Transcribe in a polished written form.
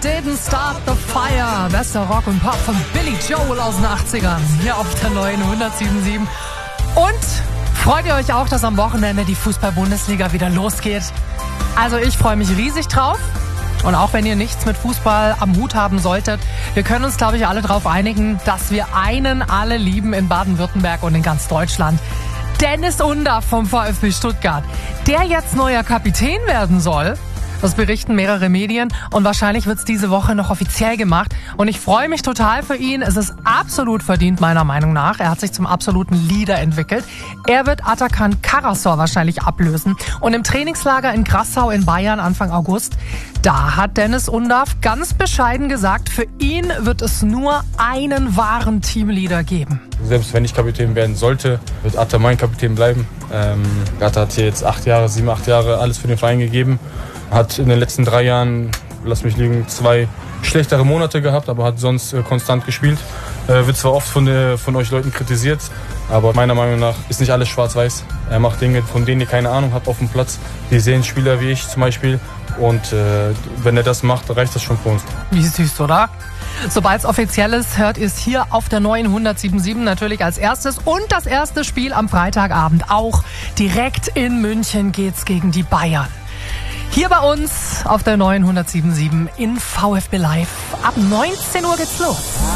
Didn't Start the Fire. Bester Rock und Pop von Billy Joel aus den 80ern. Hier auf der neuen 107.7. Und freut ihr euch auch, dass am Wochenende die Fußball-Bundesliga wieder losgeht? Also ich freue mich riesig drauf. Und auch wenn ihr nichts mit Fußball am Hut haben solltet, wir können uns, glaube ich, alle darauf einigen, dass wir einen alle lieben in Baden-Württemberg und in ganz Deutschland. Dennis Undaff vom VfB Stuttgart, der jetzt neuer Kapitän werden soll. Das berichten mehrere Medien und wahrscheinlich wird es diese Woche noch offiziell gemacht. Und ich freue mich total für ihn. Es ist absolut verdient, meiner Meinung nach. Er hat sich zum absoluten Leader entwickelt. Er wird Atakan Karasor wahrscheinlich ablösen. Und im Trainingslager in Grassau in Bayern Anfang August, da hat Dennis Undaff ganz bescheiden gesagt, für ihn wird es nur einen wahren Teamleader geben. Selbst wenn ich Kapitän werden sollte, wird Atta mein Kapitän bleiben. Atta hat hier jetzt 7, 8 Jahre alles für den Verein gegeben. Hat in den letzten 3 Jahren, lass mich liegen, 2 schlechtere Monate gehabt, aber hat sonst konstant gespielt. Wird zwar oft von euch Leuten kritisiert, aber meiner Meinung nach ist nicht alles schwarz-weiß. Er macht Dinge, von denen ihr keine Ahnung habt auf dem Platz. Die sehen Spieler wie ich zum Beispiel und wenn er das macht, reicht das schon für uns. Wie süß, oder? Sobald es offiziell ist, hört ihr es hier auf der neuen 107.7 natürlich als erstes. Und das erste Spiel am Freitagabend auch. Direkt in München geht's gegen die Bayern. Hier bei uns auf der neuen 107.7 in VfB Live. Ab 19 Uhr geht's los.